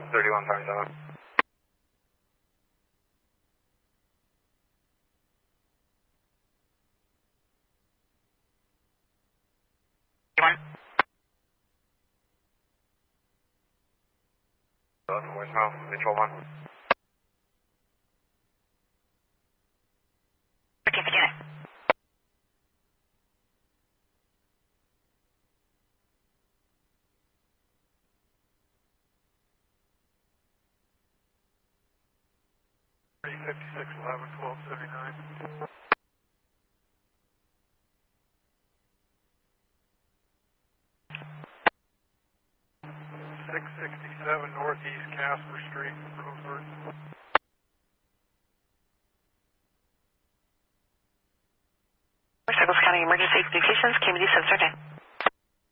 31 times 7. Voicemail, Mutual 1. Okay, forget it. Northeast Casper Street, Roseburg. Douglas County Emergency Communications, KMD 7 Sergeant.